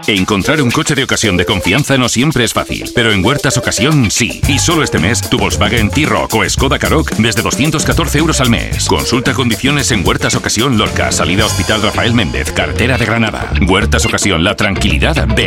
Encontrar un coche de ocasión de confianza no siempre es fácil, pero en Huertas Ocasión sí. Y solo este mes, tu Volkswagen T-Roc o Skoda Karoq desde 214 euros al mes. Consulta condiciones en Huertas Ocasión Lorca, salida Hospital Rafael Méndez, carretera de Granada. Huertas Ocasión, la tranquilidad de